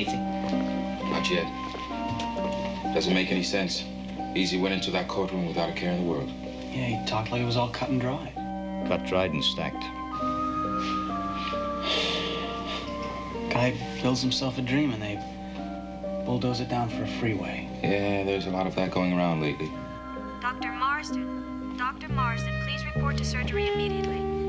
anything? Not yet. Doesn't make any sense. Easy went into that courtroom without a care in the world. Yeah, he talked like it was all cut and dried. Cut, dried, and stacked. Guy builds himself a dream and they bulldoze it down for a freeway. Yeah, there's a lot of that going around lately. Dr. Marsden. Dr. Marsden, please report to surgery immediately.